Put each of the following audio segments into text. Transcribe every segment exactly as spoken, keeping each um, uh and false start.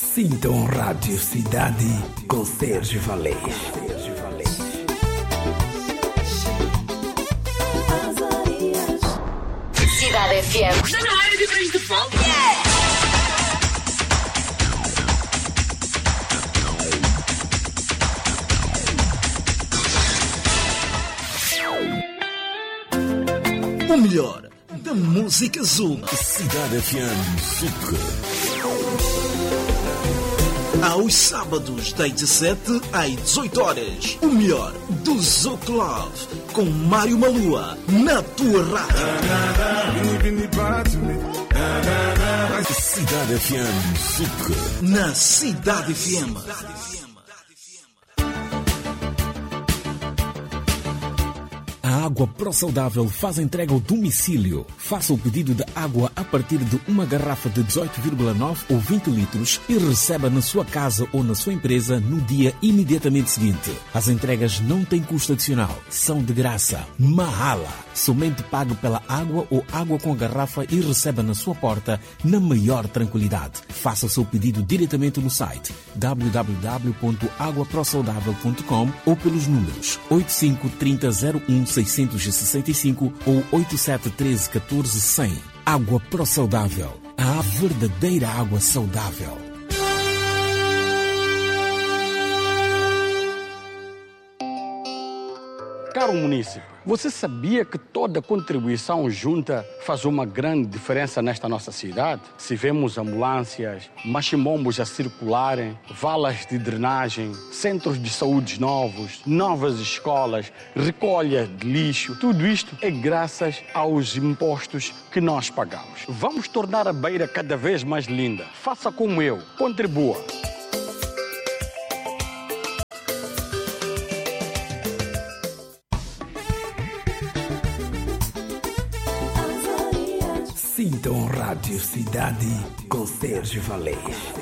Sintam Rádio Cidade com Sérgio Valês. Cidade F M. Está na área de frente de palco. O melhor da música Zouk. Cidade F M Zouk. Aos sábados, das dezessete às dezoito horas. O melhor do Zouk Love, com Mário Malua, na tua rádio. Cidade F M Zouk. Na Cidade F M. A Água Pro Saudável faz entrega ao domicílio. Faça o pedido de água a partir de uma garrafa de dezoito vírgula nove ou vinte litros e receba na sua casa ou na sua empresa no dia imediatamente seguinte. As entregas não têm custo adicional, são de graça. Mahala. Somente pague pela água ou água com a garrafa e receba na sua porta na maior tranquilidade. Faça o seu pedido diretamente no site w w w ponto água pro saudável ponto com ou pelos números oito cinco três zero zero um seis seis cinco ou oito sete um três um quatro zero zero. Água Pro Saudável. A verdadeira água saudável. Caro munícipe, você sabia que toda contribuição junta faz uma grande diferença nesta nossa cidade? Se vemos ambulâncias, machimbos a circularem, valas de drenagem, centros de saúde novos, novas escolas, recolha de lixo, tudo isto é graças aos impostos que nós pagamos. Vamos tornar a Beira cada vez mais linda. Faça como eu, contribua. Sintam Rádio Cidade com Sérgio Valês.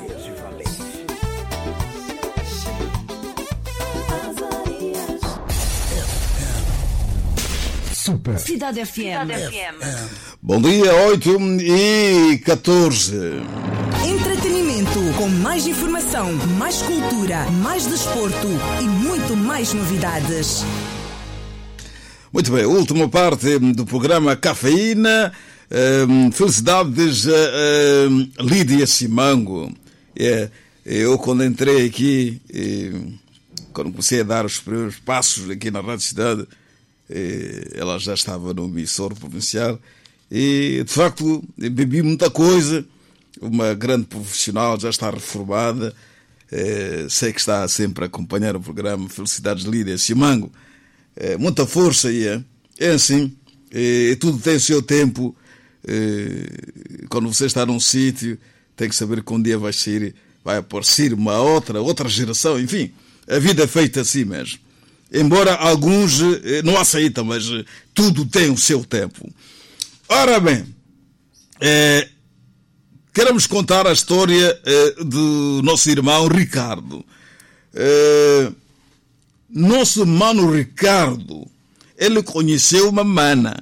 Super. Cidade F M. Cidade F M. Bom dia, oito e catorze. Entretenimento com mais informação, mais cultura, mais desporto e muito mais novidades. Muito bem, última parte do programa Cafeína. Um, felicidades a, a Lídia Simango. É, eu quando entrei aqui, e, quando comecei a dar os primeiros passos aqui na Rádio Cidade, e, ela já estava no emissor provincial e de facto bebi muita coisa. Uma grande profissional, já está reformada, é, sei que está sempre a acompanhar o programa. Felicidades, Lídia Simango. É, muita força e é, é assim, é, tudo tem o seu tempo. Quando você está num sítio, tem que saber que um dia vai sair, vai aparecer uma outra, outra geração. Enfim, a vida é feita assim mesmo. Embora alguns não aceitam, mas tudo tem o seu tempo. Ora bem, é, queremos contar a história é, do nosso irmão Ricardo. É, nosso mano Ricardo, ele conheceu uma mana.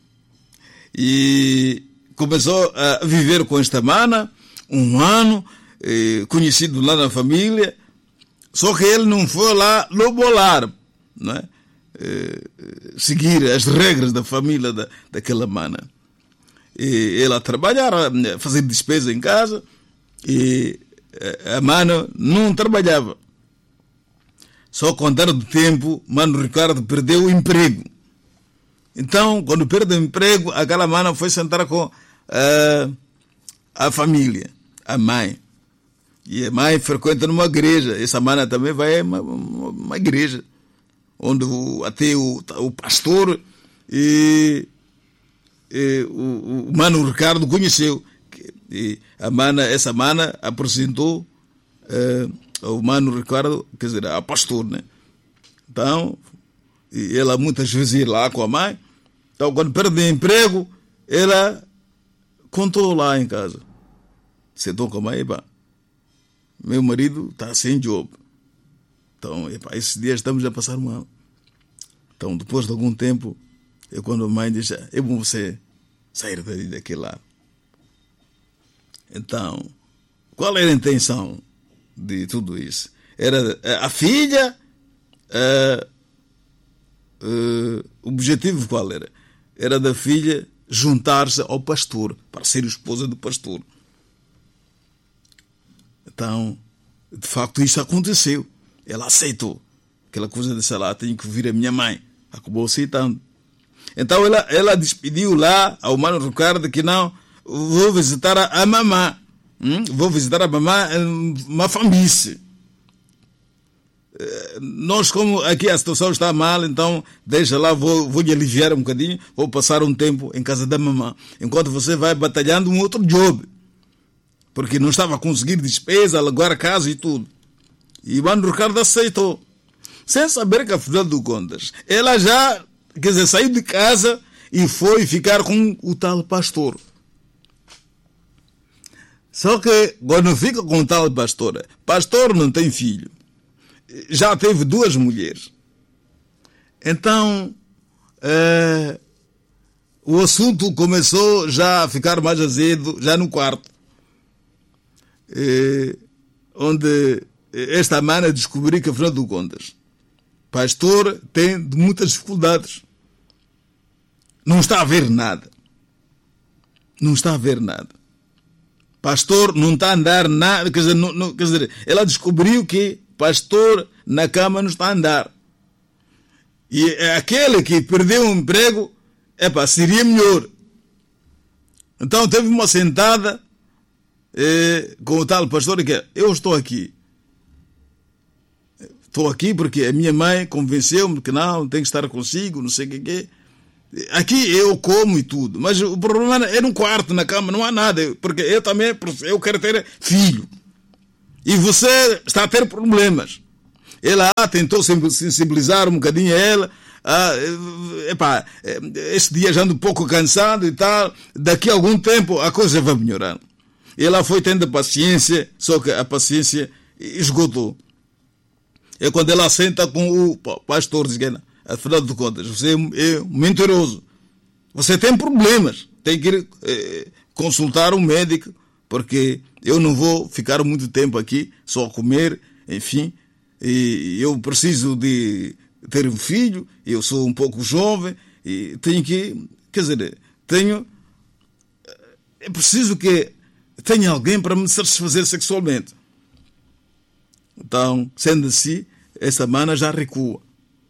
E começou a viver com esta mana um ano, eh, conhecido lá na família, só que ele não foi lá lobolar, não é? Eh, seguir as regras da família da, daquela mana. E ele a trabalhar, a fazer despesa em casa, e a mana não trabalhava. Só com o andar do tempo, mano Ricardo perdeu o emprego. Então, quando perde o emprego, aquela mana foi sentar com uh, a família, a mãe. E a mãe frequenta numa igreja. Essa mana também vai a uma, uma, uma igreja, onde o, até o, o pastor e, e o, o mano Ricardo conheceu. E a mana, essa mana apresentou uh, o mano Ricardo, quer dizer, a pastor, né? Então, e ela muitas vezes ia lá com a mãe. Então, quando perde o emprego, ela contou lá em casa. Sentou com a mãe, epá, meu marido está sem job. Então, epá, esses dias estamos a passar mal. Então, depois de algum tempo, é quando a mãe diz, é bom você sair daquele lado. Então, qual era a intenção de tudo isso. Era a filha, a, a, o objetivo qual era? Era da filha juntar-se ao pastor, para ser esposa do pastor. Então, de facto, isso aconteceu. Ela aceitou. Aquela coisa de, sei lá, tenho que vir a minha mãe. Acabou aceitando. Então, ela, ela despediu lá ao Mano Ricardo que não, vou visitar a, a mamã. Hum? Vou visitar a mamã, uma família. Nós, como aqui a situação está mal, então deixa lá, vou, vou lhe aliviar um bocadinho, vou passar um tempo em casa da mamã, enquanto você vai batalhando um outro job, porque não estava a conseguir despesa, alugar a casa e tudo. E o Mano Ricardo aceitou, sem saber que, afinal de contas, ela já, quer dizer, saiu de casa e foi ficar com o tal pastor. Só que quando fica com o tal pastor, pastor não tem filho, já teve duas mulheres. Então, é, o assunto começou já a ficar mais azedo, já no quarto. É, onde esta mana descobriu que, afinal de contas, pastor tem muitas dificuldades. Não está a ver nada. Não está a ver nada. Pastor não está a andar nada. Quer dizer, não, não, quer dizer, ela descobriu que pastor na cama não está a andar. E aquele que perdeu o emprego, epa, seria melhor. Então teve uma sentada eh, com o tal pastor que eu estou aqui. Estou aqui porque a minha mãe convenceu-me que não, tem que estar consigo, não sei o que, que. Aqui eu como e tudo, mas o problema é no quarto, na cama, não há nada, porque eu também, eu quero ter filho. E você está a ter problemas. Ela ah, tentou sensibilizar um bocadinho a ela. Ah, epá, este dia já ando um pouco cansado e tal. Daqui a algum tempo a coisa vai melhorar. Ela foi tendo paciência, só que a paciência esgotou. É quando ela senta com o pastor, diz que, afinal de contas, você é mentiroso. Você tem problemas. Tem que ir eh, consultar um médico, porque eu não vou ficar muito tempo aqui só a comer, enfim. E eu preciso de ter um filho, eu sou um pouco jovem, e tenho que, quer dizer, tenho, é preciso que tenha alguém para me satisfazer sexualmente. Então, sendo assim, essa mana já recua.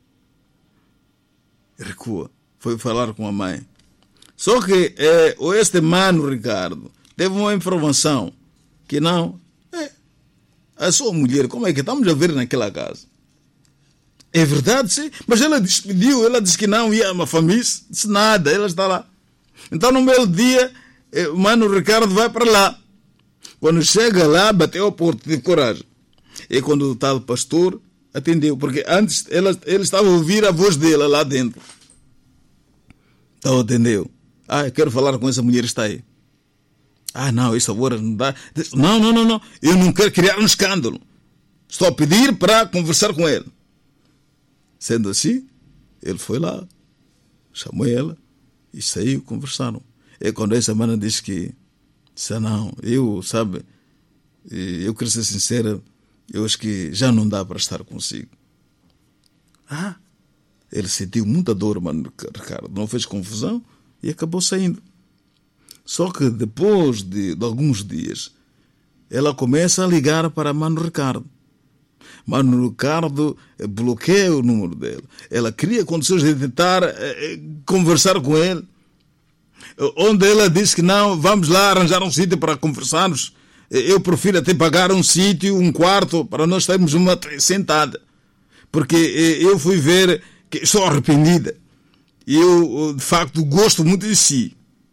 Recua. Foi falar com a mãe. Só que é, este Mano Ricardo teve uma informação que não, é, a sua mulher, como é que estamos a ver naquela casa? É verdade, sim, mas ela despediu, ela disse que não ia a uma família, disse nada, ela está lá. Então, no belo dia, o Mano Ricardo vai para lá. Quando chega lá, bateu a porta, teve coragem. E quando o tal pastor atendeu, porque antes ela, ele estava a ouvir a voz dela lá dentro. Então atendeu. Ah, eu quero falar com essa mulher, está aí. Ah, não, isso agora não dá. Não, não, não, não. Eu não quero criar um escândalo. Estou a pedir para conversar com ele. Sendo assim, ele foi lá, chamou ela e saiu, conversaram. E quando essa mana disse que, disse, não, eu, sabe, eu quero ser sincera, eu acho que já não dá para estar consigo. Ah, ele sentiu muita dor, Mano Ricardo, não fez confusão e acabou saindo. Só que depois de, de alguns dias, ela começa a ligar para Mano Ricardo. Mano Ricardo bloqueia o número dela. Ela cria condições de tentar eh, conversar com ele. Onde ela disse que não, vamos lá arranjar um sítio para conversarmos. Eu prefiro até pagar um sítio, um quarto, para nós termos uma sentada. Porque eu fui ver que estou arrependida. E eu, de facto, gosto muito de si.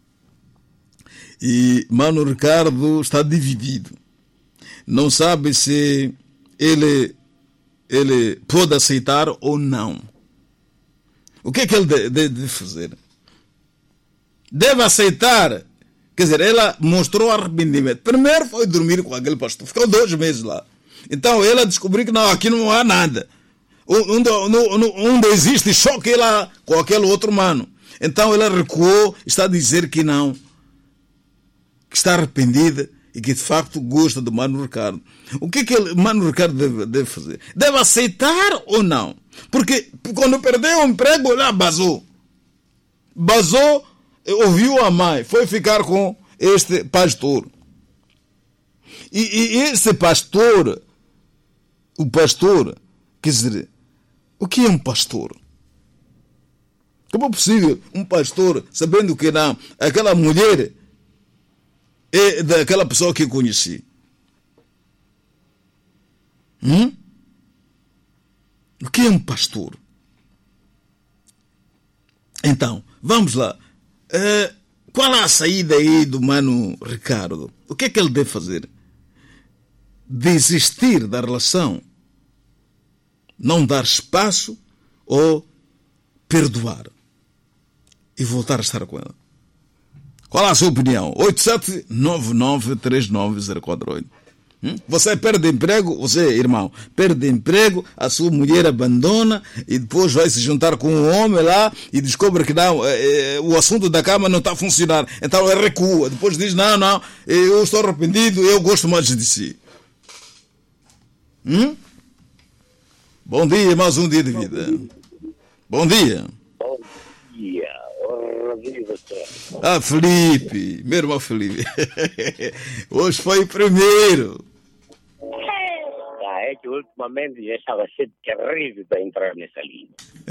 E Mano Ricardo está dividido. Não sabe se ele, ele pode aceitar ou não. O que é que ele deve fazer? Deve aceitar. Quer dizer, ela mostrou arrependimento. Primeiro foi dormir com aquele pastor. Ficou dois meses lá. Então ela descobriu que não, aqui não há nada. Onde, onde, onde existe choque lá com aquele outro mano. Então ela recuou, está a dizer que não. Que está arrependida e que de facto gosta do Mano Ricardo. O que é que ele, Mano Ricardo deve, deve fazer? Deve aceitar ou não? Porque quando perdeu o emprego, lá basou. Basou, ouviu a mãe, foi ficar com este pastor. E, e esse pastor, o pastor, quer dizer, o que é um pastor? Como é possível um pastor, sabendo que não, aquela mulher é daquela pessoa que eu conheci? Hum? O que é um pastor? Então, vamos lá. Uh, qual é a saída aí do Mano Ricardo? O que é que ele deve fazer? Desistir da relação? Não dar espaço ou perdoar? E voltar a estar com ela? Qual é a sua opinião? oito sete nove nove três nove zero quatro oito. Hum? Você perde emprego, você, irmão, perde emprego, a sua mulher abandona e depois vai se juntar com um homem lá e descobre que não, é, é, o assunto da cama não está a funcionar. Então ele recua. Depois diz, não, não, eu estou arrependido, eu gosto mais de si. Hum? Bom dia, mais um dia de vida. Bom dia. Bom dia. Ah, Felipe, meu irmão Felipe. Hoje foi o primeiro. Ah, é que ultimamente já estava sendo terrível para entrar nessa linha.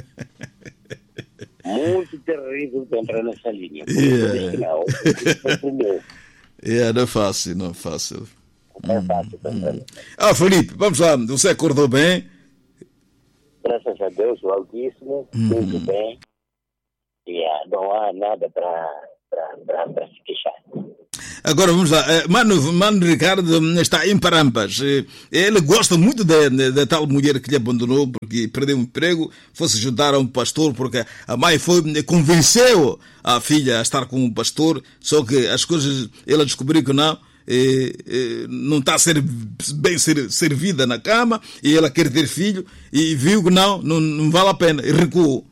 Muito terrível para entrar nessa linha. Yeah. Não, foi o primeiro. Yeah, não é fácil, não é fácil. Não é fácil também. Hum. Ah, Felipe, vamos lá. Você acordou bem? Graças a Deus, o Altíssimo, hum. muito bem. Yeah, não há nada para se queixar. Agora vamos lá. Mano, Mano Ricardo está em Parampas. Ele gosta muito da tal mulher que lhe abandonou porque perdeu o emprego. Fosse juntar a um pastor porque a mãe foi, convenceu a filha a estar com um pastor. Só que as coisas, ela descobriu que não. E, e, não está a ser bem ser, servida na cama e ela quer ter filho e viu que não, não, não vale a pena e recuou.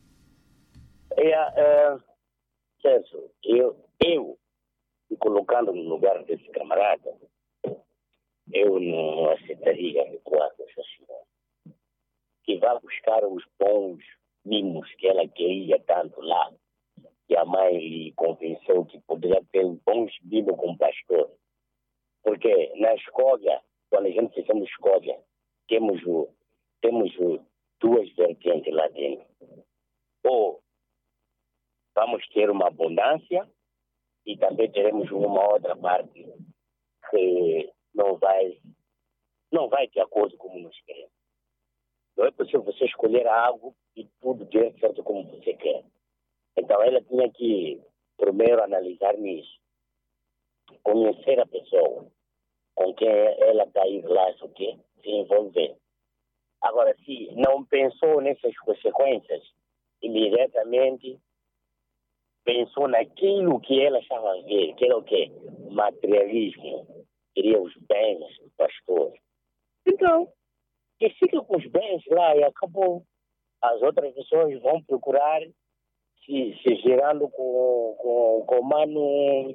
É, uh, Celso, eu, eu me colocando no lugar desse camarada, eu não aceitaria recuar dessa senhora. Que vá buscar os bons mimos que ela queria tanto lá, que a mãe lhe convenceu que poderia ter bons mimos com o pastor. Porque na escolha, quando a gente fizemos escolha, temos, o, temos o, duas vertentes lá dentro. Ou vamos ter uma abundância e também teremos uma outra parte que não vai, não vai de acordo com como nós queremos. Não é possível você escolher algo e tudo der certo como você quer. Então ela tinha que primeiro analisar nisso, conhecer a pessoa com quem ela está aí lá, o quê? Se envolver. Agora, se não pensou nessas consequências, imediatamente pensou naquilo que ela estava a ver, que era o quê? Materialismo, queria os bens do pastor. Então, que fica com os bens lá e acabou. As outras pessoas vão procurar se, se girando com, com, com o mano.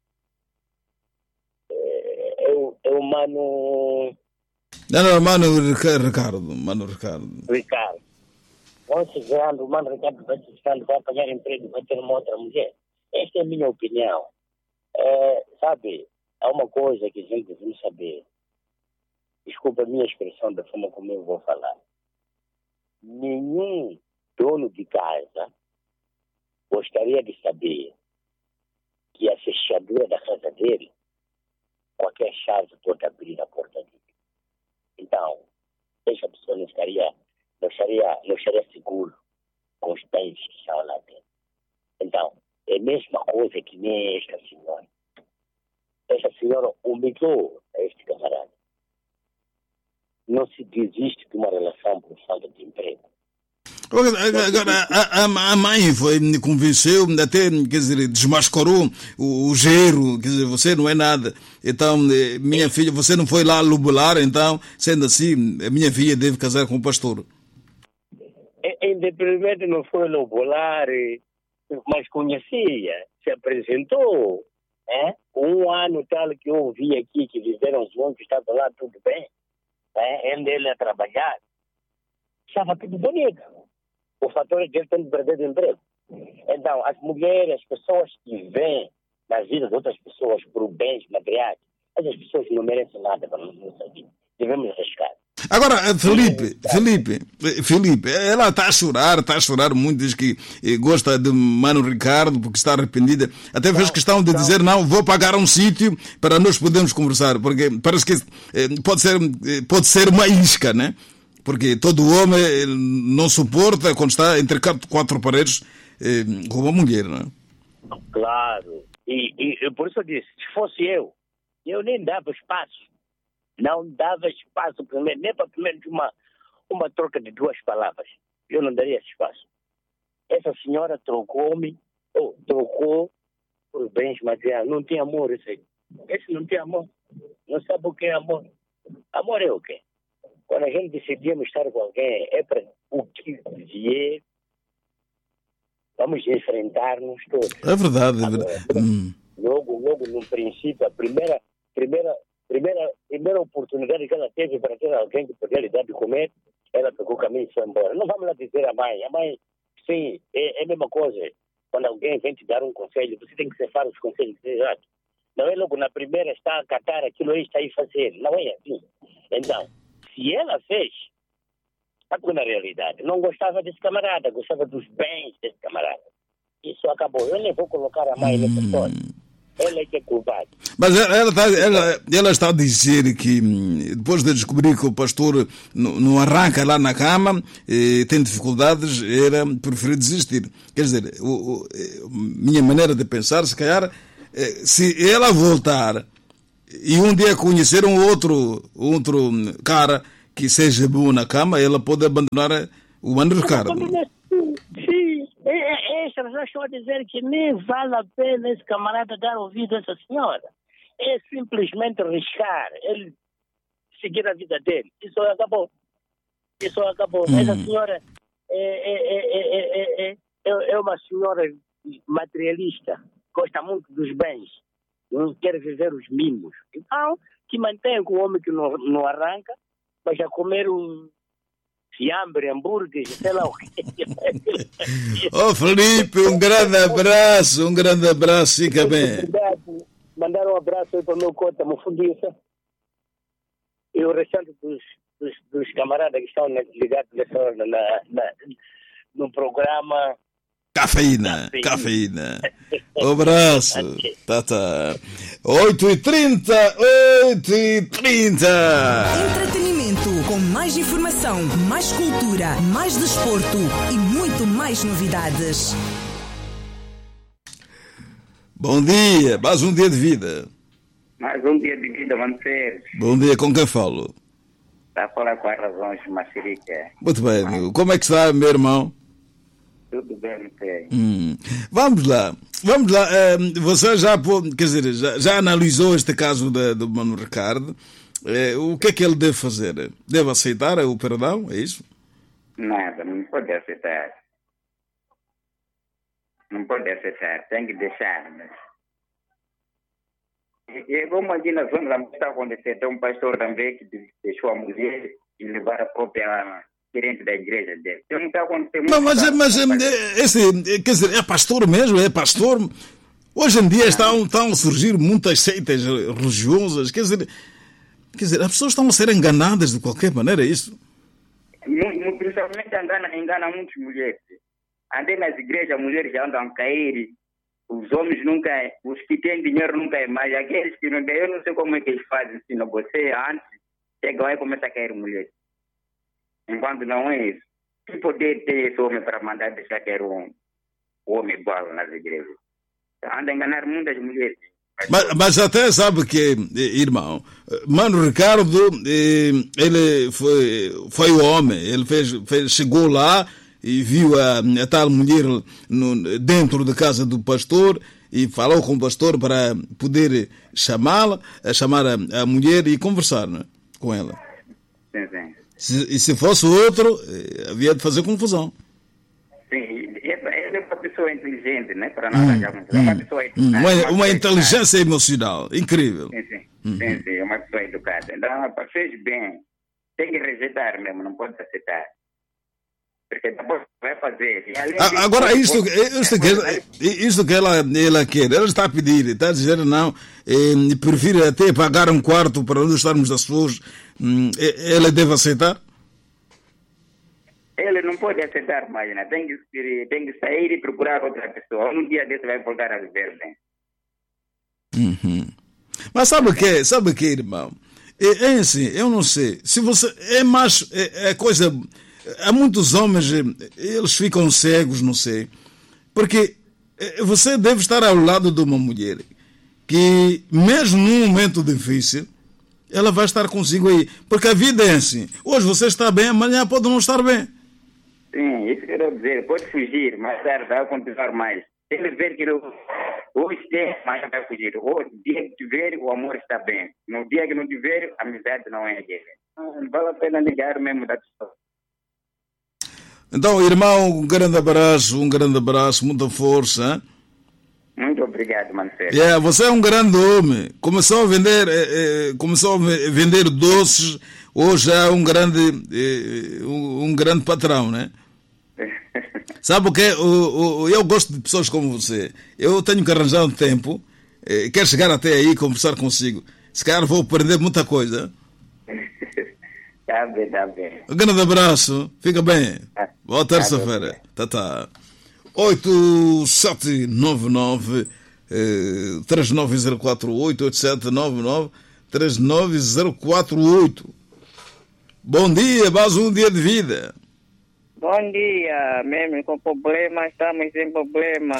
É, é, o, é o mano. Não, não, mano Ricardo. Mano Ricardo. Ricardo. Vão se girando, o mano Ricardo vai se girando, vai apanhar emprego, vai ter uma outra mulher. Esta é a minha opinião. É, sabe, há uma coisa que a gente deve saber. Desculpa a minha expressão da forma como eu vou falar. Nenhum dono de casa gostaria de saber que a fechadura da casa dele, qualquer chave pode abrir a porta dele. Então, essa pessoa não estaria, não estaria, não estaria seguro com os bens que estão lá dentro. Então, é a mesma coisa que nem esta senhora. Esta senhora humilhou a este camarada. Não se desiste de uma relação por falta de emprego. Agora, a, a, a mãe foi, me convenceu, até, quer dizer, desmascarou o, o gero, quer dizer, você não é nada. Então, minha filha, você não foi lá lubular, então, sendo assim, a minha filha deve casar com o pastor. Independente não foi lubular, mas conhecia, se apresentou. É? Um ano tal que eu ouvi aqui, que viveram juntos, estava lá tudo bem. É? Ele, ele a trabalhar. Estava tudo bonito. O fator é que ele tem de perder de emprego. Então, as mulheres, as pessoas que vêm na vida de outras pessoas por bens materiais, essas pessoas não merecem nada para nossa vida. Devemos arriscar. Agora, Felipe, Felipe, Felipe, ela está a chorar, está a chorar muito, diz que gosta de Mano Ricardo porque está arrependida. Até fez questão de dizer, não, vou pagar um sítio para nós podermos conversar, porque parece que pode ser, pode ser uma isca, né? Porque todo homem não suporta quando está entre quatro paredes com uma mulher, né? Claro. E, e por isso eu disse, se fosse eu, eu nem dava espaço. Não dava espaço, primeiro, nem para primeiro de uma, uma troca de duas palavras. Eu não daria esse espaço. Essa senhora trocou-me, ou trocou por bens materiais. Não tem amor esse aí. Esse não tem amor. Não sabe o que é amor. Amor é o quê? Quando a gente decidimos estar com alguém, é para o que vier, vamos enfrentar-nos todos. É verdade, é verdade. Agora, hum. Logo, logo, no princípio, a primeira, primeira, primeira, primeira oportunidade que ela teve para ter alguém que podia lhe dar de comer, ela pegou o caminho e foi embora. Não vamos lá dizer a mãe. A mãe, sim, é, é a mesma coisa. Quando alguém vem te dar um conselho, você tem que cefar os conselhos exatos. Não é logo na primeira está a acatar aquilo aí, está aí fazendo. Não é assim. Então, se ela fez, porque na realidade não gostava desse camarada, gostava dos bens desse camarada. Isso acabou. Eu nem vou colocar a mãe nessa história. Ela é que é culpada. Mas ela, ela, está, ela, ela está a dizer que depois de descobrir que o pastor não, não arranca lá na cama, eh, tem dificuldades, era preferir desistir. Quer dizer, o, o, minha maneira de pensar, se calhar, eh, se ela voltar e um dia conhecer um outro, outro cara que seja bom na cama, ela pode abandonar o Mano Ricardo. Sim, essas pessoas estão a dizer que nem vale a pena esse camarada dar ouvido a essa senhora. É simplesmente arriscar, ele seguir a vida dele. Isso acabou. Isso acabou. Hum. Essa senhora é, é, é, é, é, é uma senhora materialista, gosta muito dos bens, não quer viver os mimos. Então, que mantém com o homem que não, não arranca, mas a comer o fiambre, hambúrguer, sei lá o quê. Ô oh, Felipe, um grande abraço, um grande abraço, fica bem. Obrigado. Mandar um abraço aí para o meu cota, Mufundiça, e o restante dos, dos, dos camaradas que estão ligados nessa hora na, na, no programa Cafeína, cafeína. Um abraço. Tá, tá. oito e trinta, oito e trinta. Entretenimento com mais informação, mais cultura, mais desporto e muito mais novidades. Bom dia, mais um dia de vida. Mais um dia de vida, Mano Pérez. Bom dia, com quem falo? Está a falar com as razões, Machirica. Muito bem, amigo. Como é que está, meu irmão? Tudo bem, Mano Pérez. Hum. Vamos lá, vamos lá. Uh, você já, quer dizer, já, já analisou este caso de, do Mano Ricardo. Uh, o que é que ele deve fazer? Deve aceitar o perdão, é isso? Nada, não pode aceitar. Não pode aceitar, tem que deixar. Mas... Eu vou imaginar o que está acontecendo. Tem um pastor também que deixou a mulher e levar a própria gerente da igreja dele. Então, não está acontecendo. Não, mas, mas esse, quer dizer, é pastor mesmo? É pastor? Hoje em dia estão, estão a surgir muitas seitas religiosas. Quer dizer, quer dizer, as pessoas estão a ser enganadas de qualquer maneira, é isso? Principalmente engana, engana muitas mulheres. Andei nas igrejas, mulheres já andam a cair. Os homens nunca, os que têm dinheiro nunca é mais. Aqueles que não têm, eu não sei como é que eles fazem. Se não você antes, chega e começa a cair mulheres. Enquanto não é isso. Que poder ter esse homem para mandar deixar cair um, um homem igual nas igrejas? Anda a enganar muitas mulheres. Mas, mas até sabe que, irmão, Mano Ricardo, ele foi, foi o homem. Ele fez, fez, chegou lá e viu a, a tal mulher no, dentro da casa do pastor e falou com o pastor para poder chamá-la, chamar a, a mulher e conversar, né, com ela. Sim, sim. Se, e se fosse outro, havia de fazer confusão. Sim, ele é uma pessoa pessoa inteligente, né? Para não arranjar muito. É uma pessoa Hum, educada. uma, uma uma pessoa inteligência emocional. Incrível. Sim, sim. Sim, sim, é uma pessoa educada. Então, rapaz, fez bem. Tem que rejeitar mesmo, não pode aceitar. Porque depois vai fazer. E além disso, A- Agora, pode- isto, pode- isto, que, ela- isto que ela, ela quer, ela está a pedir, está a dizer não, eh, prefiro até pagar um quarto para não estarmos as pessoas, hum, eh, ela deve aceitar? Ele não pode aceitar mais, né? Tem que, tem que sair e procurar outra pessoa. Um dia desse vai voltar a viver bem. Uhum. Mas sabe o que? Sabe o que, irmão? É, é assim, eu não sei. Se você é mais é, é coisa. Há muitos homens, eh, eles ficam cegos, não sei. Porque eh, você deve estar ao lado de uma mulher que, mesmo num momento difícil, ela vai estar consigo aí. Porque a vida é assim. Hoje você está bem, amanhã pode não estar bem. Sim, isso que eu quero dizer. Pode fugir, mas tarde vai continuar mais. Se ele ver que hoje tem, amanhã vai fugir. Hoje, no dia que tiver, o amor está bem. No dia que não tiver, a amizade não é dele. Não vale a pena ligar mesmo da pessoa. Então, irmão, um grande abraço, um grande abraço, muita força. Hein? Muito obrigado, Mancero. Yeah, você é um grande homem. Começou a vender, eh, eh, começou a vender doces. Hoje é um grande, eh, um, um grande patrão, né? Sabe o que? O, o, eu gosto de pessoas como você. Eu tenho que arranjar um tempo. Eh, quero chegar até aí e conversar consigo. Se calhar vou aprender muita coisa. Tá bem, tá bem. Um grande abraço. Fica bem. Ah, Boa terça-feira. Tá, tá. oito sete nove nove três nove zero quatro oito oito sete nove nove três nove zero quatro oito. Bom dia, mais um dia de vida. Bom dia, mesmo com problema, estamos sem problema.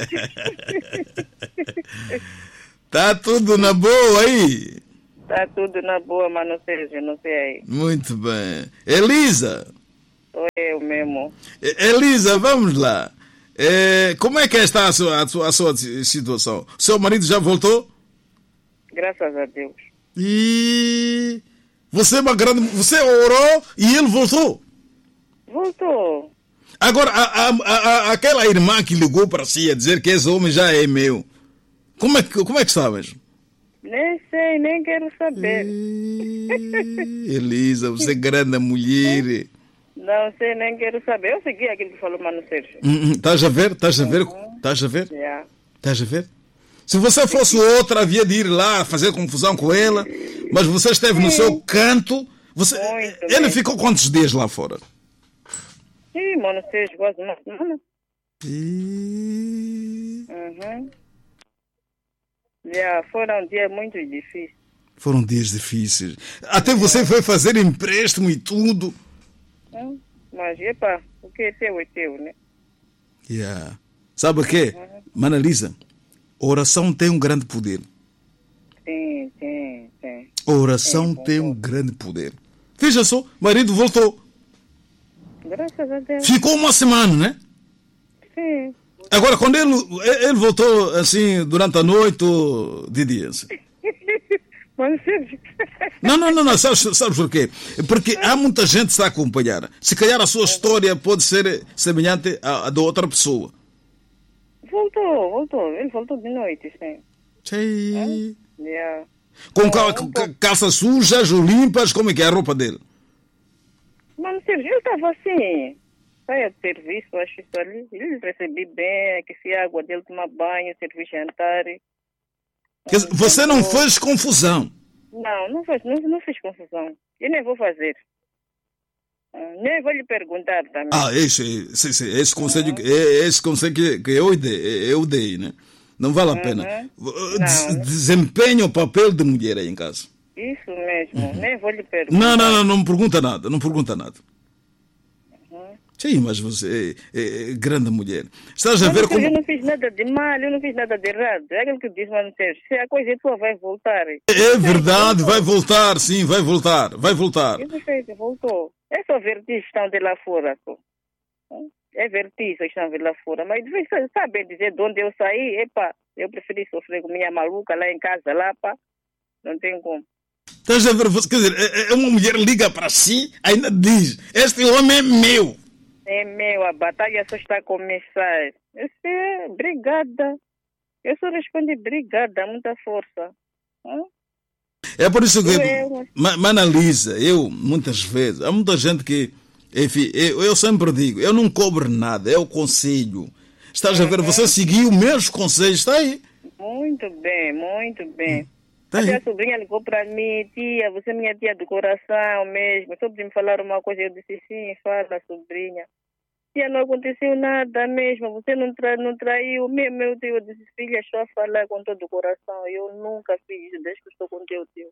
Tá tudo na boa aí? Está tudo na boa, mas não sei, não sei. Muito bem. Elisa. Sou eu mesmo. Elisa, vamos lá. É, como é que está a sua, a, sua, a sua situação? Seu marido já voltou? Graças a Deus. E você é uma grande. Você orou e ele voltou? Voltou. Agora, a, a, a, aquela irmã que ligou para si a dizer que esse homem já é meu. Como é que, como é que sabes? Nem sei, nem quero saber. Elisa, você é grande mulher. Não sei, nem quero saber. Eu segui aquilo que falou Mano Sérgio. Estás a ver? Estás a ver? Estás a ver? Yeah. Estás a ver? Se você fosse outra, havia de ir lá fazer confusão com ela, mas você esteve no seu canto. Você... Ele bem. Ficou quantos dias lá fora? Sim, Mano Sérgio, quase uma semana. E... Uhum. Yeah, foram dias muito difíceis. Foram dias difíceis. Até você foi fazer empréstimo e tudo. Hum, mas, epa, o que é teu é teu, né? Yeah. Sabe o quê? Uhum. Mana Lisa, oração tem um grande poder. Sim, sim, sim. Oração sim, tem um grande poder. Veja só, o marido voltou. Graças a Deus. Ficou uma semana, né? Sim. Agora, quando ele, ele voltou assim, durante a noite ou de dia? Assim? Mas, não, não, não, não. Sabes, sabes por quê? Porque há muita gente que está a acompanhar. Se calhar a sua história pode ser semelhante à, à da outra pessoa. Voltou, voltou. Ele voltou de noite, sim. Sim. É? Yeah. Com cal, um calças sujas ou limpas, como é que é a roupa dele? Mano, Sérgio, ele estava assim. Saia de serviço, acho isso ali. Ele recebi bem, aqueci a água dele, tomar banho, servi jantar. Quer dizer, você não fez confusão? Não, não fiz, não, não fiz confusão. Eu nem vou fazer. Nem vou lhe perguntar também. Ah, esse, esse, esse, esse conselho, uhum. esse conselho que, que eu, dei, eu dei, né? Não vale a uhum. pena. Des, desempenha o papel de mulher aí em casa. Isso mesmo, uhum. nem vou lhe perguntar. Não, não, não, não me pergunta nada, não pergunta nada. Sim, mas você é, é, é grande mulher. Estás a mas ver como... Eu não fiz nada de mal, eu não fiz nada de errado. É aquilo que diz Mano Sérgio. Se a coisa é tua, vai voltar. É verdade, vai voltar, sim, vai voltar, vai voltar. Isso fez, voltou. É só vertigem que estão de lá fora. Só. É vertigem que estão de lá fora. Mas você sabe dizer de onde eu saí? Epa, eu preferi sofrer com minha maluca lá em casa, lá, pá. Não tem como. Estás a ver, quer dizer, é uma mulher liga para si, ainda diz, este homem é meu. É meu, a batalha só está a começar. Eu disse, obrigada. Eu só respondi, obrigada, muita força. Hum? É por isso que, Eu- ma- ma- analisa, eu, muitas vezes, há muita gente que, enfim, eu, eu sempre digo, eu não cobro nada, é o conselho. Estás a ver, você seguiu os meus conselhos, está aí. Muito bem, muito bem. Tá Até aí. a sobrinha ligou para mim, tia, você é minha tia do coração mesmo. Só para me falar uma coisa, eu disse, sim, fala, sobrinha. Tia, não aconteceu nada mesmo, você não, tra não traiu meu, meu tio. Eu disse, filha, só a falar com todo o coração. Eu nunca fiz isso desde que estou com teu tio.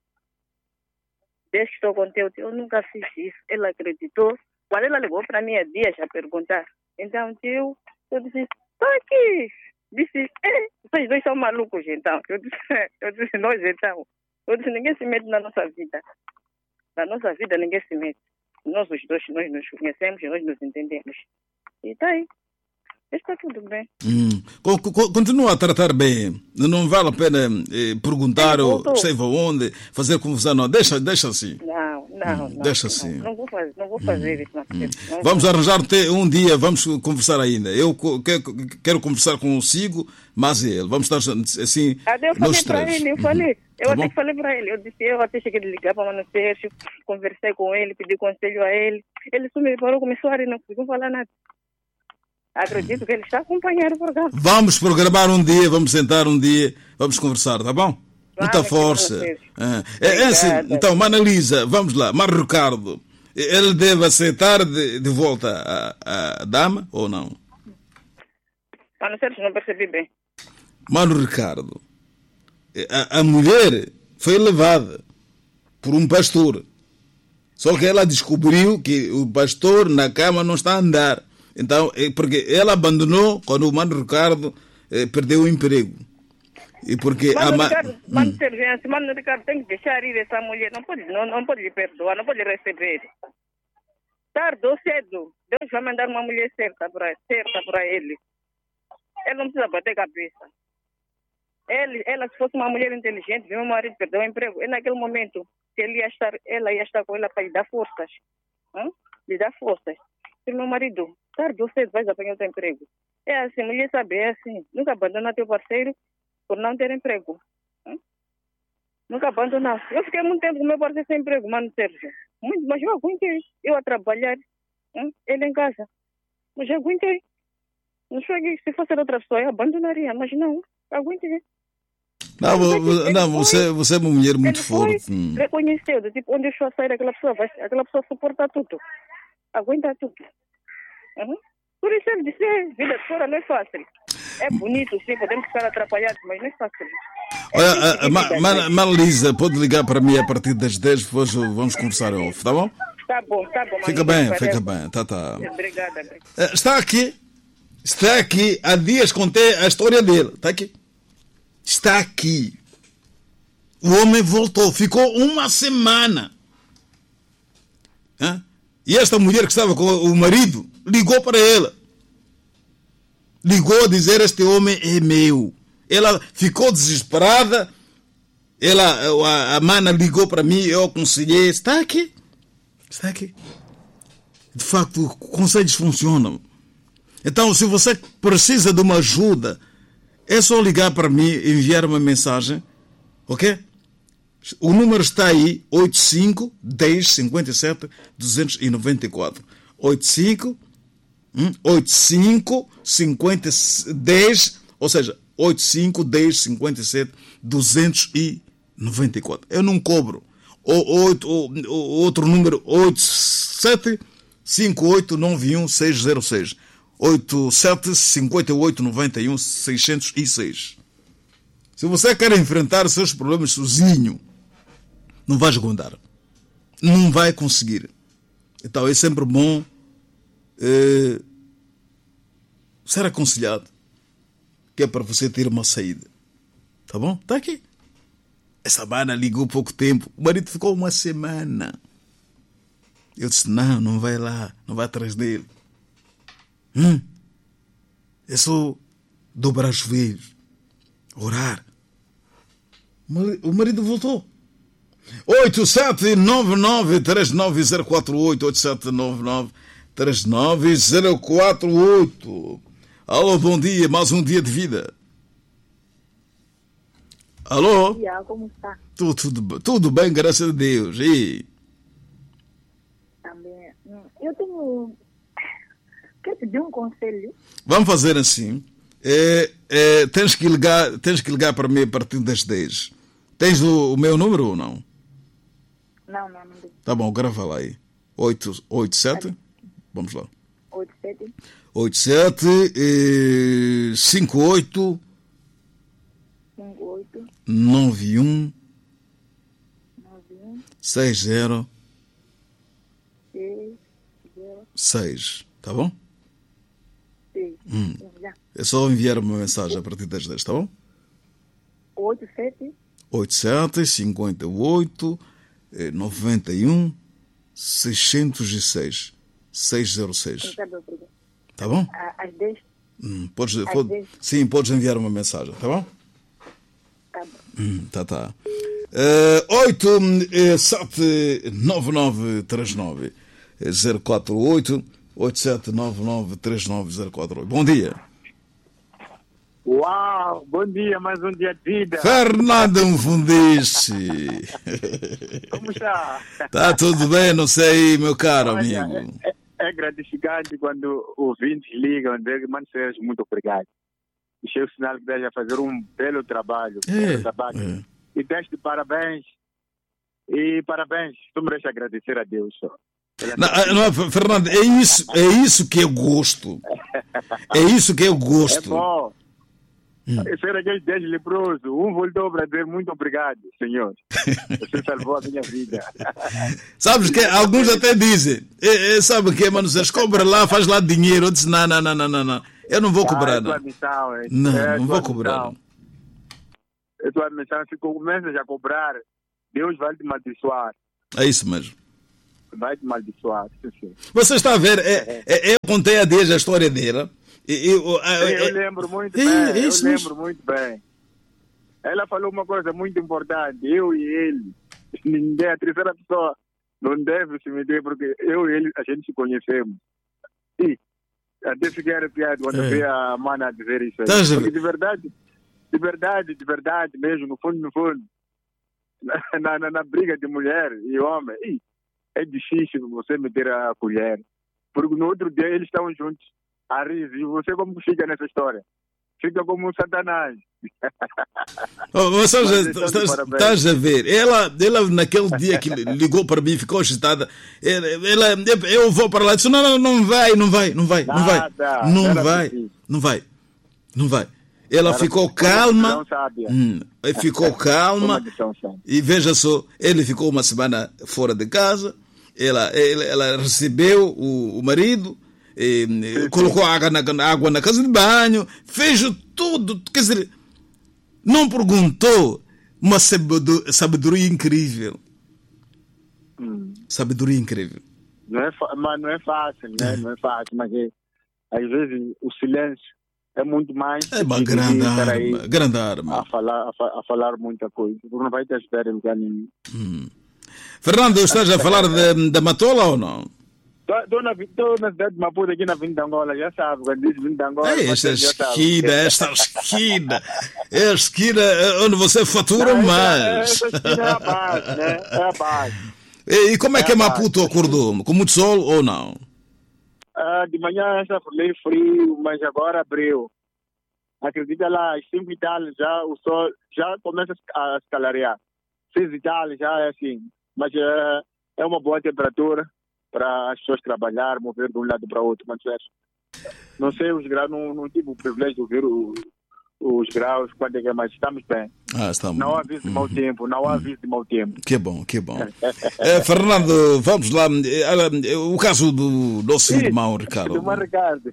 Desde que estou com teu tio, eu nunca fiz isso. Ela acreditou. Quando ela ligou para mim há dias a perguntar, então, tio, eu disse, estou aqui. Disse, é, vocês dois são malucos, então. Eu disse, eu disse, nós então. Eu disse, ninguém se mete na nossa vida. Na nossa vida, ninguém se mete. Nós os dois, nós nos conhecemos, nós nos entendemos. E tá aí. Está tudo bem. Hum. Co- co- Continua a tratar bem. Não vale a pena eh, perguntar Ele ou voltou. sei onde, fazer confusão. Não, deixa, deixa assim. Não, não, Hum, não. deixa não, assim. Não vou fazer, não vou fazer isso. Não, não Vamos vou. arranjar te- um dia, vamos conversar ainda. Eu co- que- quero conversar consigo, mas ele. Vamos estar assim, Até eu nós falei para três. ele, eu falei. Eu Tá até bom? que falei para ele. Eu disse, eu até cheguei de ligar para o Mano Sérgio, conversei com ele, pedi conselho a ele. Ele só me parou, começou a rir, não conseguiu falar nada. Acredito que ele está acompanhando o programa. Vamos programar um dia, vamos sentar um dia, vamos conversar, tá bom? Muita Vamos, força. Mano Sérgio. Ah, é, é assim, Obrigada. então, Manalisa, vamos lá. Mário Ricardo, ele deve aceitar de, de volta a, a dama ou não? Mano Sérgio, não percebi bem. Mano Ricardo, a, a mulher foi levada por um pastor. Só que ela descobriu que o pastor na cama não está a andar. Então, é porque ela abandonou quando o Mano Ricardo eh, perdeu o emprego. E porque a Mano ma... Ricardo, Mano Sérgio, é assim, Mano Ricardo tem que deixar ir essa mulher. Não pode, não, não pode lhe perdoar, não pode lhe receber. Tarde ou cedo, Deus vai mandar uma mulher certa para certa para ele. Ele não precisa bater cabeça. Ele, ela, se fosse uma mulher inteligente, meu marido perdeu o emprego. E naquele momento, ele ia estar, ela ia estar com ela para lhe dar forças. Hum? Lhe dar forças. E meu marido, tarde ou cedo, vais apanhar o teu emprego. É assim, mulher sabe, é assim. Nunca abandona teu parceiro por não ter emprego. Hum? Nunca abandonar. Eu fiquei muito tempo com meu parceiro sem emprego, Mano Sérgio. Muito, mas eu aguentei. Eu a trabalhar, hum? Ele em casa. Mas eu aguentei. Não cheguei. Se fosse outra pessoa, eu abandonaria, mas não. Aguentei. Não, vo- Ele não foi- você, você é uma mulher muito ele foi, forte. Hum. reconheceu, do tipo, onde eu estou a sair, aquela pessoa, vai, aquela pessoa suporta tudo. Aguenta tudo. Uhum. Por isso ele disse, é, vida de fora não é fácil. É bonito, sim, podemos ficar atrapalhados, mas não é fácil. É Olha, difícil a, a, Ma- de Ma- viver. Manalisa, pode ligar para mim a partir das dez, depois vamos conversar em off, tá bom? Tá bom, tá bom. Fica Mano, bem, valeu. fica bem. Tá, tá. Obrigada. obrigada. Eh, Está aqui, está aqui, há dias contei a história dele, está aqui. Está aqui. O homem voltou, ficou uma semana. Hã? E esta mulher que estava com o marido ligou para ela. Ligou a dizer: este homem é meu. Ela ficou desesperada. Ela, a, a mana ligou para mim, eu aconselhei. Está aqui. Está aqui. De facto, conselhos funcionam. Então, se você precisa de uma ajuda, é só ligar para mim, enviar uma mensagem, ok? O número está aí, oitenta e cinco, dez, cinquenta e sete, duzentos e noventa e quatro. oitenta e cinco, hum, oitenta e cinco, cinquenta, dez, ou seja, oitenta e cinco, dez, cinquenta e sete, duzentos e noventa e quatro. Eu não cobro. O, oito, o, o outro número, oitenta e sete, cinquenta e oito, noventa e um, seiscentos e seis. oitenta e sete, cinquenta e oito, noventa e um, seiscentos e seis. Se você quer enfrentar seus problemas sozinho, não vai aguentar. Não vai conseguir. Então é sempre bom eh, ser aconselhado, que é para você ter uma saída. Tá bom? Está aqui. Essa mana ligou pouco tempo. O marido ficou uma semana. Eu disse: não, não vai lá. Não vai atrás dele. Hum? É só dobrar os joelhos, orar. O marido voltou. oito sete nove nove três nove zero quatro oito, oito sete nove nove três nove zero quatro oito. Alô, bom dia, mais um dia de vida. Alô? Bom dia, como está? Tudo, tudo, tudo bem, graças a Deus. E... Também. Eu tenho... Quer pedir um conselho? Vamos fazer assim. É, é, tens, que ligar, tens que ligar para mim a partir das dez. Tens o, o meu número ou não? Não, não, não tenho. Tá bom, grava lá aí. oito oito sete. Vamos lá. oito sete. oito sete cinco oito cinco oito. nove um nove um. seis zero seis zero. seis. Tá bom? Sim. Hum. Já. É só enviar uma mensagem a partir das dez, tá bom? oito sete. oito sete cinco oito nove um seis zero seis. seis zero seis. Tá bom? Às dez. Hum, podes, Às pode, dez. sim, podes enviar uma mensagem, tá bom? Tá bom. Hum, tá, tá. Uh, oito sete nove nove três nove zero quatro oito. oito sete nove nove três nove zero quatro oito. Bom dia. Uau, bom dia, mais um dia de vida. Fernando Mfundice. Como está? Tá tudo bem, não sei, meu caro Olha, amigo. É, é, é gratificante quando ouvintes ligam, dizer, mano, Sérgio, muito obrigado. Isso é o sinal que esteja a fazer um belo trabalho. É, belo trabalho. é. E deste parabéns. E parabéns. Tu mereces agradecer a Deus. Só. Não, não, Fernando, é isso, é isso que eu gosto. É isso que eu gosto. É bom. Hum. Ser aqueles dez leprosos, um voltou para dizer muito obrigado, Senhor. Você salvou a minha vida. Sabes que alguns até dizem, é, é, sabe que, mano, vocês cobram lá, faz lá dinheiro. Eu disse, não, não, não, não, não, não. Eu não vou cobrar, ah, é não. Missão, é. Não, é não vou cobrar, não. É tua missão, se começas a cobrar, Deus vai te maldiçoar. É isso mesmo. Vai te maldiçoar, sim, sim. Você está a ver, é, é, eu contei a Deus a história dela. Eu, eu, eu, eu lembro muito é, bem, é eu isso lembro mesmo. muito bem. Ela falou uma coisa muito importante, eu e ele, ninguém, a terceira pessoa não deve se meter, porque eu e ele, a gente se conhecemos. E até fiquei arrepiado quando é. vi a mana dizer isso aí. Tá, porque de verdade, de verdade, de verdade mesmo, no fundo, no fundo, na, na, na briga de mulher e homem, e é difícil você meter a colher. Porque no outro dia eles estavam juntos. A rir, e você como fica nessa história? Fica como um satanás. Oh, você estás a ver? Ela, ela naquele dia que ligou para mim, ficou agitada. Ela, ela, eu vou para lá e disse: não, não, não vai, não vai, não vai, não vai, não vai, não vai, não vai. Ela ficou calma, hum, ficou calma e veja só, ele ficou uma semana fora de casa. Ela, ela, ela recebeu o, o marido. E, sim, colocou sim. Água, na, água na casa de banho, fez tudo, quer dizer, não perguntou. Uma sabedoria, sabedoria incrível. Hum. Sabedoria incrível. Não é, mas não é fácil, né? Não é fácil, mas é, às vezes o silêncio é muito mais. É uma grande arma, grande arma. A falar, a, fa, a falar muita coisa, porque não vai te ajudar em lugar nenhum. Hum. Fernando, estás a falar da Matola ou não? Estou na, na cidade de Maputo, aqui na Vinda de Angola, já sabe, quando diz Vinda de Angola... É esta esquina, esta esquina, é a esquina onde você fatura não, mais. Essa esquina é a base, né? É a base. E, e como é, é que Maputo acordou? Com muito sol ou não? Ah, de manhã está meio frio, mas agora abriu. Acredita lá, às cinco e tal, já o sol já começa a escalarear. Seis e tal, já é assim. Mas é, é uma boa temperatura para as pessoas trabalhar, mover de um lado para o outro, mas não sei os graus, não, não tive o privilégio de ver o, os graus, quando é que é, mas estamos bem. Ah, estamos. Não há aviso de mau tempo, não há aviso de mau tempo. Que bom, que bom. é, Fernando, vamos lá, o caso do nosso Sim, irmão Ricardo. Do irmão Ricardo.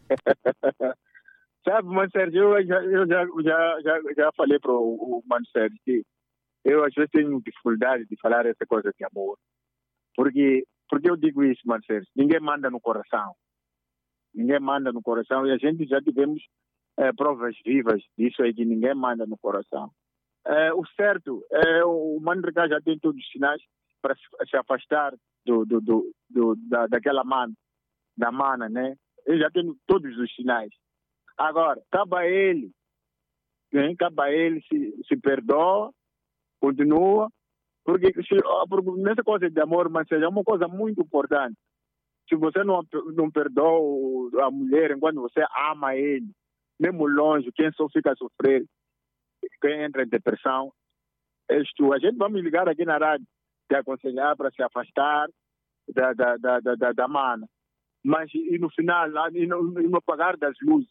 Sabe, Mano Sérgio, eu já, eu já, já, já, já falei para o, o Mano Sérgio que eu às vezes tenho dificuldade de falar essa coisa de amor, porque Por que eu digo isso, Marcelo? Ninguém manda no coração. Ninguém manda no coração. E a gente já tivemos é, provas vivas disso aí, que ninguém manda no coração. É, o certo, é, o Mano Ricardo já tem todos os sinais para se afastar do, do, do, do, da, daquela mana, da mana, né? Ele já tem todos os sinais. Agora, cabe a ele, né? Cabe a ele se, se perdoa, continua, porque, se, porque nessa coisa de amor, mas seja uma coisa muito importante. Se você não, não perdoa a mulher enquanto você ama ele, mesmo longe, quem só fica a sofrer, quem entra em depressão, és tu. A gente vai me ligar aqui na rádio te aconselhar para se afastar da, da, da, da, da, da mana. Mas e no final, e no, e no apagar das luzes,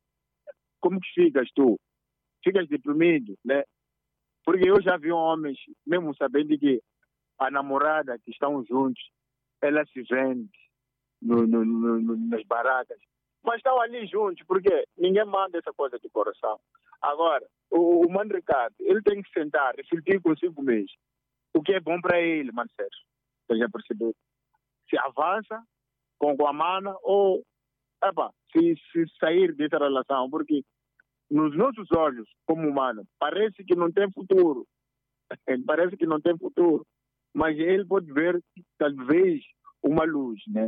como que ficas tu? Ficas deprimido, né? Porque eu já vi homens, mesmo sabendo que a namorada que estão juntos, ela se vende no, no, no, nas barracas, mas estão ali juntos, porque ninguém manda essa coisa de coração. Agora, o, o Mano Ricardo, ele tem que sentar, refletir consigo mesmo. O que é bom para ele, Mano Sérgio? Você já percebeu? Se avança com, com a mana ou epa, se, se sair dessa relação, porque nos nossos olhos, como humano, parece que não tem futuro. Parece que não tem futuro. Mas ele pode ver, talvez, uma luz, né?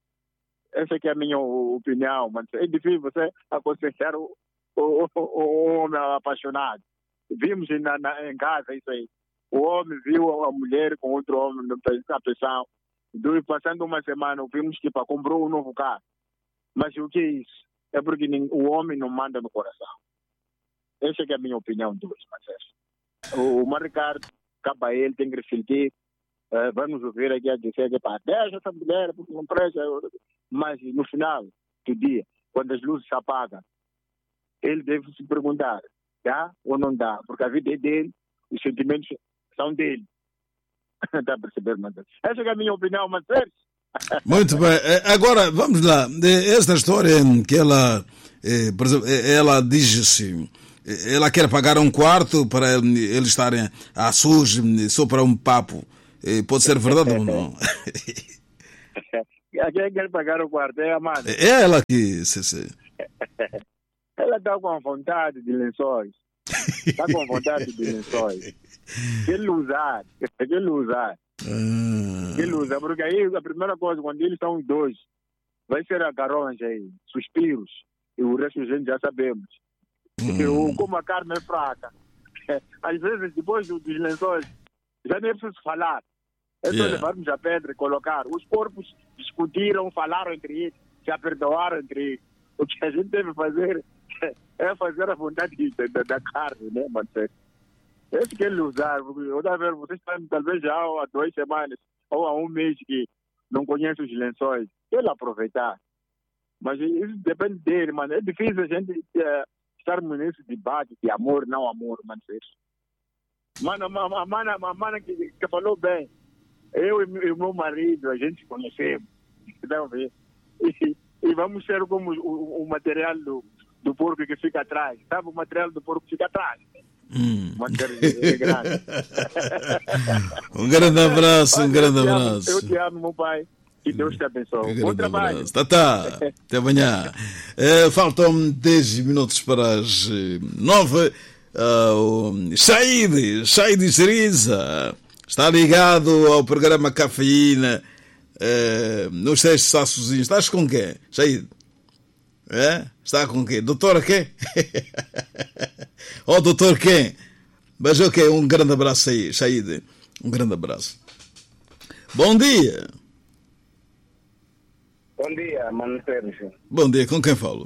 Essa que é a minha opinião. Mas é difícil você aconselhar o, o, o, o homem apaixonado. Vimos na, na, em casa isso aí. O homem viu a mulher com outro homem na pensão. Passando uma semana, vimos que pá, comprou um novo carro. Mas o que é isso? É porque o homem não manda no coração. Essa que é a minha opinião de hoje, mas o, o Maricardo, cabe a ele, tem que refletir. Uh, vamos ouvir aqui a dizer que pá, deixa essa mulher, porque não presta. Mas no final do dia, quando as luzes se apagam, ele deve se perguntar, dá ou não dá? Porque a vida é dele, os sentimentos são dele. Está a perceber, mas essa que é a minha opinião, mas muito bem. Agora, vamos lá. Esta história que ela, por exemplo, ela diz assim, ela quer pagar um quarto para eles estarem a sujo só para um papo. Pode ser verdade ou não? Quem quer pagar o quarto é a mãe. É ela que... Se, se. Ela está com vontade de lençóis. Está com vontade de lençóis. Quer usar. Quer usar. Ah. Quer usar. Porque aí a primeira coisa, quando eles estão dois, vai ser agarrões aí, suspiros. E o resto a gente já sabemos. Hum. Como a carne é fraca. Às vezes, depois dos lençóis, já nem é preciso falar. É só yeah. levarmos a pedra e colocar. Os corpos discutiram, falaram entre eles, se aperdoaram entre eles. O que a gente deve fazer é fazer a vontade da, da carne, né, Marcelo? Esse que ele usar. Outra vez, vocês estão talvez já há duas semanas ou há um mês que não conhecem os lençóis. Ele aproveitar. Mas isso depende dele, mano. É difícil a gente uh, estarmos nesse debate de amor, não amor, Marcelo. Mano, a mana, a mana que, que falou bem. Eu e o meu marido, a gente se conhecemos. E, e vamos ser como o, o material do, do porco que fica atrás. Sabe o material do porco que fica atrás? Hum. É grande. Um grande abraço, um grande abraço. Eu te amo, meu pai. Que Deus te abençoe. Um Bom trabalho. Tá, tá. Até amanhã. É, faltam dez minutos para as nove. Uh, Said, Said Seriza está ligado ao programa Cafeína. Uh, nos testes sozinhos. Estás com quem, Said? É? Está com quem? Doutora quem? Ó, oh, doutor quem? Mas ok, um grande abraço aí, Said. Um grande abraço. Bom dia. Bom dia, Mano Sérgio. Bom dia, com quem falo?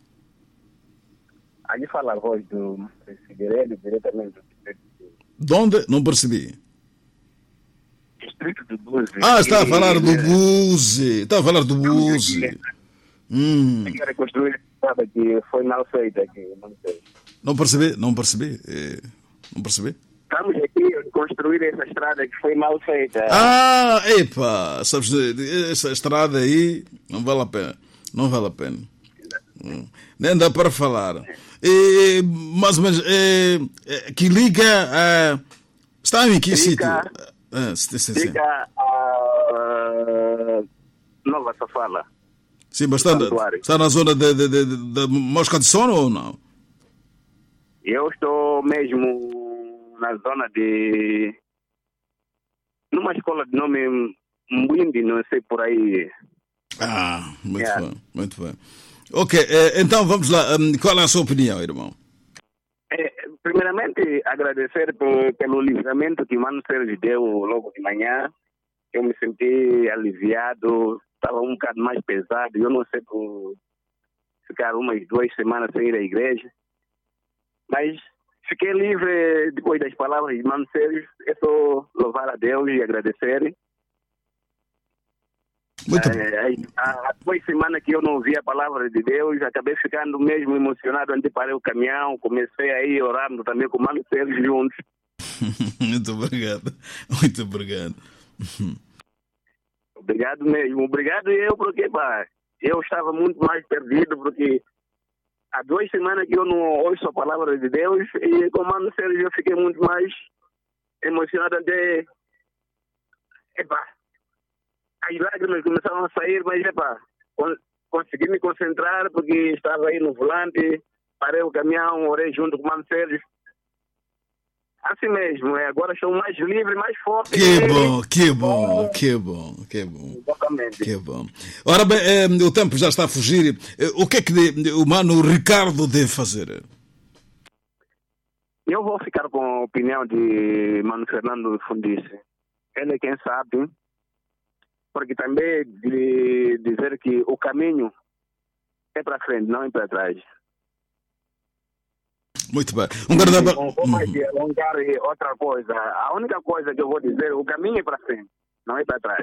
Aqui fala a voz do Figueiredo, diretamente do distrito de... De onde? Não percebi. Distrito do Buzi. Ah, está a falar do Buzi. Está a falar do Buzi. Hum. Eu quero construir a estrada que foi mal feita aqui, não sei. Não percebi, não percebi. É, não percebi. Estamos aqui a construir essa estrada que foi mal feita. Ah, epa, sabes, essa estrada aí não vale a pena. Não vale a pena. Hum. Nem dá para falar. E, mais ou menos, é, é, que liga a... Está em que sítio? Ah, sim, sim, sim. Liga a Nova Safala. Sim, mas está, está na zona de, de, de, de Mosca de Sono ou não? Eu estou mesmo na zona de... numa escola de nome Mbwindi, não sei por aí. Ah, muito yeah. bem, muito bem. Ok, eh, então vamos lá. Um, qual é a sua opinião, irmão? É, primeiramente, agradecer por, pelo livramento que o Mano Sérgio deu logo de manhã. Eu me senti aliviado, estava um bocado mais pesado. Eu não sei por ficar umas duas semanas sem ir à igreja. Mas fiquei livre depois das palavras de Mano Sérgio. É só louvar a Deus e agradecer. Muito é, há duas semanas que eu não ouvi a palavra de Deus, acabei ficando mesmo emocionado onde parei o caminhão, comecei a ir orando também com o Mano Sérgio juntos. Muito obrigado, muito obrigado. Obrigado mesmo, obrigado eu, porque pá, eu estava muito mais perdido, porque há duas semanas que eu não ouço a palavra de Deus e com o Mano Sérgio eu fiquei muito mais emocionado até... Epá, as lágrimas começaram a sair, mas epá, consegui me concentrar porque estava aí no volante, parei o caminhão, orei junto com o Mano Sérgio. Assim mesmo, é, agora estou mais livre, mais forte. Que bom, que bom, que bom, que bom. Exatamente. Que bom. Ora bem, eh, o tempo já está a fugir. Eh, o que é que de, o Mano Ricardo deve fazer? Eu vou ficar com a opinião de Mano Fernando Fundice. Ele é quem sabe, porque também de dizer que o caminho é para frente, não é para trás. Muito bem. Um grande abraço. Não vou mais alongar outra coisa. A única coisa que eu vou dizer, o caminho é para frente, não é para trás.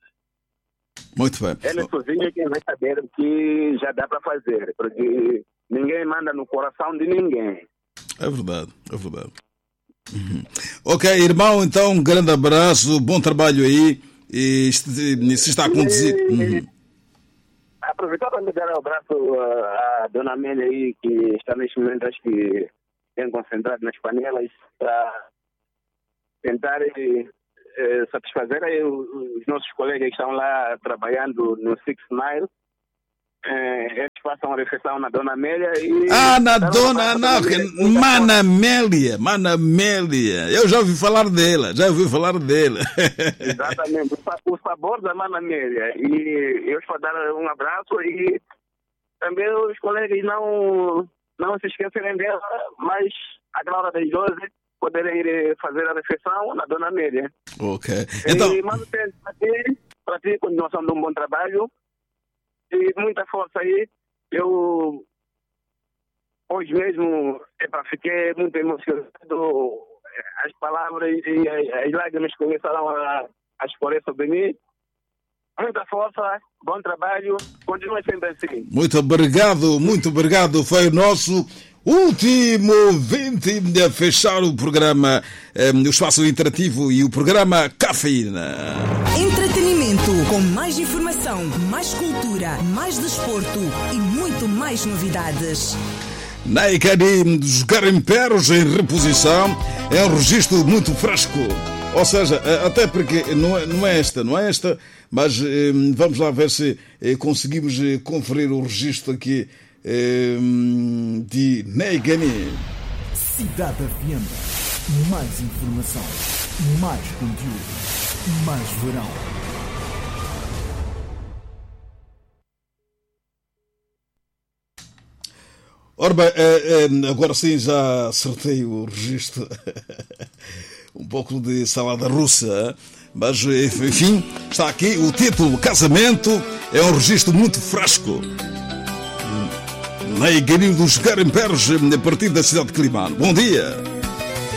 Muito bem. Ele sozinho é quem vai saber o que já dá para fazer, porque ninguém manda no coração de ninguém. É verdade, é verdade. Uhum. Ok, irmão, então um grande abraço, bom trabalho aí. E se está a acontecer. Uhum. Aproveitar para me dar um abraço à dona Amélia aí, que está neste momento, acho que tem concentrado nas panelas, para tentar eh, satisfazer aí os nossos colegas que estão lá trabalhando no Six Mile. Eh, eles passam a refeição na dona Amélia e... Ah, na dona, não, Mana Amélia, Mana Amélia. Eu já ouvi falar dela, já ouvi falar dela. Exatamente, o sabor da Mana Amélia. E eu estou a dar um abraço e também os colegas não, não se esquecerem dela, mas àquela hora das doze poderem ir fazer a refeição na dona Amélia. Ok. Então... E mando para ti, para ti, continuação de um bom trabalho. E muita força aí. Eu hoje mesmo epa, fiquei muito emocionado. As palavras e as, as lágrimas começaram a, a escorrer sobre mim. Muita força, bom trabalho, continue sempre assim. Muito obrigado, muito obrigado. Foi o nosso último ouvinte a fechar o programa, um, o espaço interativo e o programa Cafeína. Entretenimento, com mais informação, mais cultura, mais desporto e muito mais novidades. Naicani dos garimpeiros em reposição é um registro muito fresco. Ou seja, até porque não é, não é esta, não é esta, mas eh, vamos lá ver se eh, conseguimos eh, conferir o registro aqui eh, de Naicani. Cidade F M. Mais informação, mais conteúdo, mais verão. Ora bem, agora sim já acertei o registro. Um pouco de salada russa, mas enfim, está aqui o título Casamento. É um registro muito fresco. Na Iguaninho dos Garimpeiros, a partir da cidade de Climano. Bom dia.